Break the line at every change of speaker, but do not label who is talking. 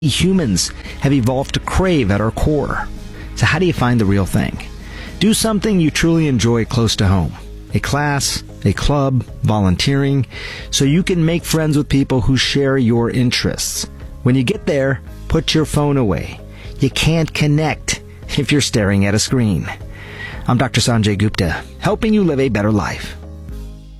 Humans have evolved to crave at our core. So how do you find the real thing? Do something you truly enjoy close to home. A class, a club, volunteering, so you can make friends with people who share your interests. When you get there, put your phone away. You can't connect if you're staring at a screen. I'm Dr. Sanjay Gupta, helping you live a better life.